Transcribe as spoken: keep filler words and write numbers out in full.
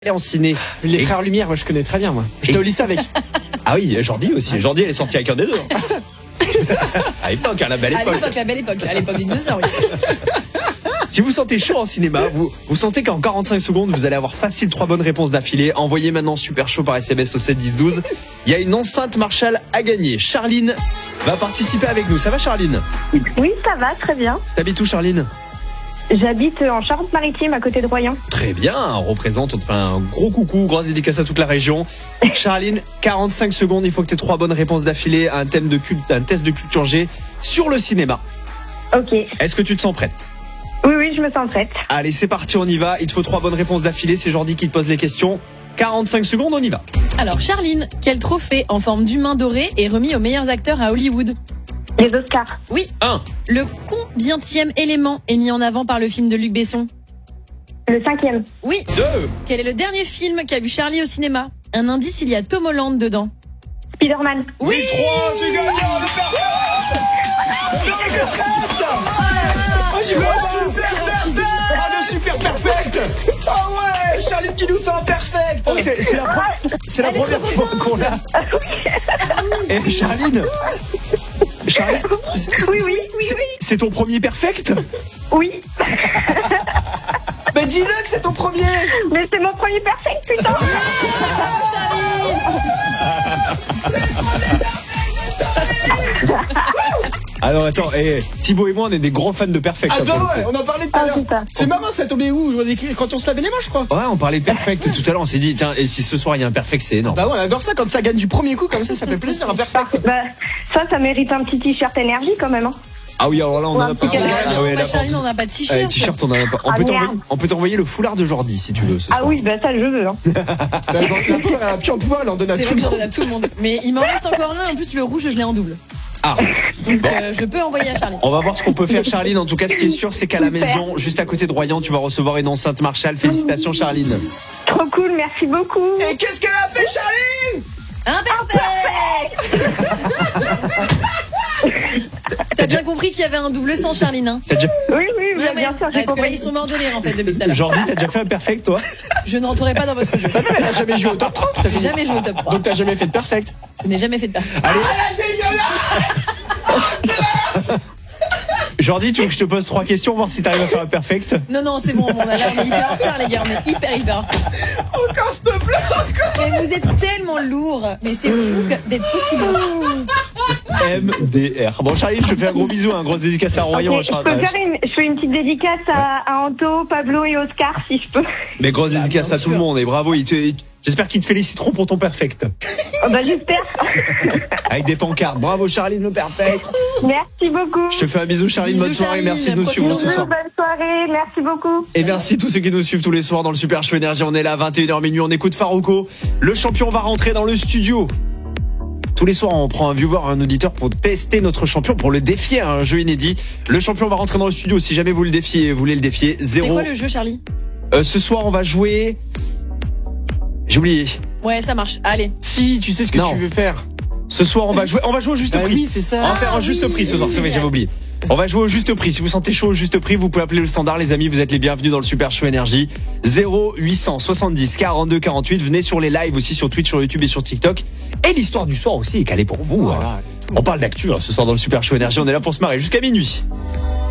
Elle est en ciné. Les Et... frères Lumière, moi je connais très bien moi. J'étais au lycée avec. Ah oui, Jordi aussi. Jordi elle est sortie avec un des deux. À l'époque, à la belle époque. À l'époque, la belle époque, à l'époque des dinosaures. Oui. Si vous sentez chaud en cinéma, vous, vous sentez qu'en quarante-cinq secondes, vous allez avoir facile trois bonnes réponses d'affilée. Envoyez maintenant super chaud par S M S au sept dix douze. Il y a une enceinte Marshall à gagner. Charline va participer avec nous. Ça va Charline? Oui, ça va, très bien. T'habites où Charline? J'habite en Charente-Maritime, à côté de Royan. Très bien, on représente, on te fait un gros coucou, grosse dédicace à toute la région. Charline, quarante-cinq secondes, il faut que tu aies trois bonnes réponses d'affilée à un, thème de culte, un test de culture G sur le cinéma. Ok. Est-ce que tu te sens prête? Oui, oui, je me sens prête. Allez, c'est parti, on y va. Il te faut trois bonnes réponses d'affilée, c'est Jordi qui te pose les questions. quarante-cinq secondes, on y va. Alors, Charline, quel trophée en forme d'humain doré est remis aux meilleurs acteurs à Hollywood? Les Oscars. Oui. un. Le combientième élément est mis en avant par le film de Luc Besson? Le cinquième. Oui. deux. Quel est le dernier film qu'a vu Charlie au cinéma? Un indice, il y a Tom Holland dedans. Spider-Man. Oui. trois, tu gagnes le perfect. Oh, j'ai pas super perfect. Ah, le super perfect. Ah ouais, Charline qui nous fait un perfect. Oh, c'est, c'est la, pre- c'est la Elle est première trop fois contente. qu'on l'a. Et Charline, Charline, c'est, Oui, oui, oui, c'est, oui. c'est ton premier perfect? Oui. Mais dis-le que c'est ton premier. Mais c'est mon premier perfect, putain. Ah non, attends, eh, Thibaut et moi, on est des gros fans de perfect. Ah hein, bah pour le ouais, coup. on en parlait tout à Ah, l'heure. putain. C'est marrant, ça tombait où? Je vois écrire quand on se lavait les mains, je crois. Ouais, on parlait de perfect tout à l'heure, on s'est dit, tiens, et si ce soir il y a un perfect, c'est énorme. Bah ouais, on adore ça quand ça gagne du premier coup, comme ça, ça fait plaisir, un perfect. Bah, ça, ça mérite un petit t-shirt énergie quand même. Hein. Ah oui, alors là, on en Ouais, a un pas. petit Ah, gars. Ah non, ouais, bah, là, Charline, par on n'a pas de contre, t-shirt. eh, t-shirt, on en a pas. On Ah, peut t'envoyer, merde. on peut t'envoyer le foulard de Jordi si tu veux. Ce Ah soir. oui, bah ça, je veux. Hein. Elle a pu en pouvoir, elle en donne à C'est tout vrai que le j'en monde. donne à tout le monde. Mais il m'en reste encore un. En plus, le rouge, je l'ai en double. Ah, Donc, euh, je peux envoyer à Charline. on va voir ce qu'on peut faire, Charline. En tout cas, ce qui est sûr, c'est qu'à la Super. maison, juste à côté de Royan, tu vas recevoir une enceinte Marshall. Félicitations, Charline. Trop cool, merci beaucoup. Et qu'est-ce qu'elle a fait, Charline? Un perfect. T'as bien compris qu'il y avait un double sans Charline, hein? T'as déjà... Oui, oui, Ouais, bah, bien ouais. sûr, j'ai Parce que là, compris. ils sont morts de rire, en fait, depuis tout à l'heure. Jordi, t'as déjà fait un perfect, toi? Je ne rentrerai pas dans votre jeu. Bah non, mais elle a jamais joué au top trente. J'ai jamais joué au top trois. Donc t'as jamais fait de perfect. Je n'ai jamais fait de perfect. Jordi, tu veux que je te pose trois questions, voir si t'arrives à faire un perfect? Non, non, c'est bon, on, a, là, on est hyper en retard, les gars. On est hyper, hyper en retard. Encore, s'il te plaît, encore. Mais vous êtes tellement lourds. Mais c'est fou que- d'être aussi lourd. M D R. Bon, Charline, je te fais un gros bisou, un gros dédicace à Royan. Ok, je, peux faire une, je fais une petite dédicace à, à Anto, Pablo et Oscar, si je peux. Mais grosse Bah, dédicace bien à tout le sûr. monde et bravo. Ils te- ils- J'espère qu'ils te féliciteront pour ton perfect. Oh, bah, j'espère. Avec des pancartes. Bravo, Charline, le perfect. Merci beaucoup. Je te fais un bisou, Charline. Bisous, Bonne soirée. Charline, Merci de nous suivre ce Bisous, soir. bonne soirée, merci beaucoup. Et merci à tous ceux qui nous suivent tous les soirs dans le Super Show Énergie. On est là à vingt et une heures minuit. On écoute Farouko. Le champion va rentrer dans le studio. Tous les soirs, on prend un viewer, un auditeur pour tester notre champion, pour le défier à un jeu inédit. Le champion va rentrer dans le studio. Si jamais vous le défiez, vous voulez le défier, C'est zéro. quoi le jeu, Charlie? Euh, ce soir, on va jouer. J'ai oublié. Ouais, ça marche. Allez. Si, tu sais ce que Non. tu veux faire. Ce soir, on va jouer. On va jouer au juste Bah prix. oui, c'est ça. On va faire un Ah juste oui, prix ce soir. C'est vrai, génial. j'avais oublié. On va jouer au juste prix. Si vous sentez chaud au juste prix, vous pouvez appeler le standard, les amis. Vous êtes les bienvenus dans le Super Show Énergie. zéro huit cent soixante-dix quarante-deux quarante-huit. Venez sur les lives aussi sur Twitch, sur YouTube et sur TikTok. Et l'histoire du soir aussi est calée pour vous. hein. Voilà. On parle d'actu hein, ce soir dans le Super Show Énergie. On est là pour se marrer jusqu'à minuit.